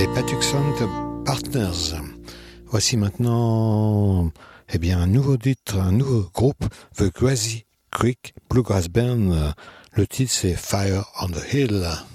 Patuxent Partners. Voici maintenant un nouveau titre, un nouveau groupe, The Grassy Creek Bluegrass Band. Le titre c'est Fire on the Hill.